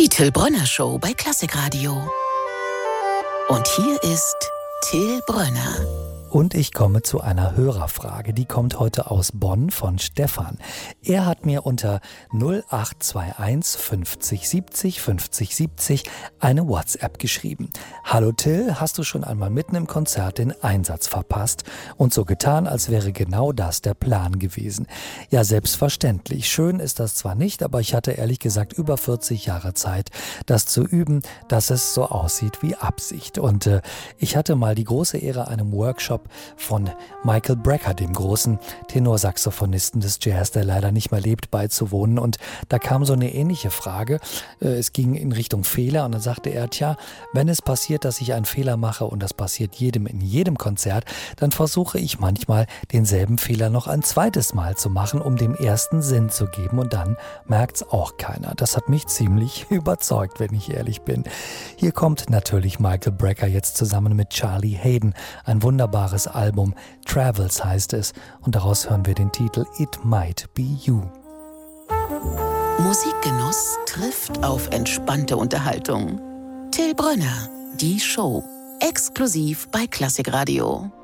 Die Till Brönner Show bei Klassikradio. Und hier ist Till Brönner. Und ich komme zu einer Hörerfrage, die kommt heute aus Bonn von Stefan. Er hat mir unter 0821 50 70 50 70 eine WhatsApp geschrieben. Hallo Till, hast du schon einmal mitten im Konzert den Einsatz verpasst und so getan, als wäre genau das der Plan gewesen? Ja, selbstverständlich. Schön ist das zwar nicht, aber ich hatte ehrlich gesagt über 40 Jahre Zeit, das zu üben, dass es so aussieht wie Absicht. Und ich hatte mal die große Ehre, einem Workshop von Michael Brecker, dem großen Tenorsaxophonisten des Jazz, der leider nicht mehr lebt, beizuwohnen. Und da kam so eine ähnliche Frage. Es ging in Richtung Fehler und dann sagte er, tja, wenn es passiert, dass ich einen Fehler mache und das passiert jedem in jedem Konzert, dann versuche ich manchmal denselben Fehler noch ein zweites Mal zu machen, um dem ersten Sinn zu geben und dann merkt's auch keiner. Das hat mich ziemlich überzeugt, wenn ich ehrlich bin. Hier kommt natürlich Michael Brecker jetzt zusammen mit Charlie Haden, ein wunderbares Album, Travels heißt es, und daraus hören wir den Titel It Might Be You. Musikgenuss trifft auf entspannte Unterhaltung. Till Brönner, die Show, exklusiv bei Klassikradio.